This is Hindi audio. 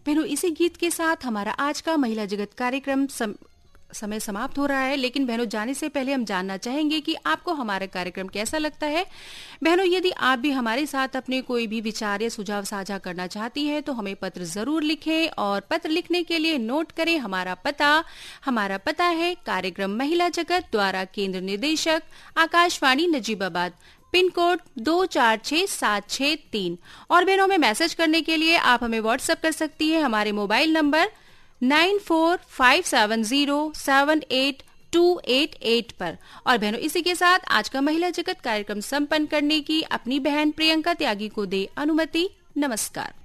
बहनों, इसी गीत के साथ हमारा आज का महिला जगत कार्यक्रम समय समाप्त हो रहा है। लेकिन बहनों, जाने से पहले हम जानना चाहेंगे कि आपको हमारा कार्यक्रम कैसा लगता है। बहनों, यदि आप भी हमारे साथ अपने कोई भी विचार या सुझाव साझा करना चाहती हैं तो हमें पत्र जरूर लिखें। और पत्र लिखने के लिए नोट करें हमारा पता है कार्यक्रम महिला जगत द्वारा केंद्र निदेशक आकाशवाणी नजीबाबाद, पिन कोड 246763। और बहनों, में मैसेज करने के लिए आप हमें व्हाट्सएप कर सकती हैं हमारे मोबाइल नंबर 9457078288 पर। और बहनों, इसी के साथ आज का महिला जगत कार्यक्रम संपन्न करने की अपनी बहन प्रियंका त्यागी को दे अनुमति। नमस्कार।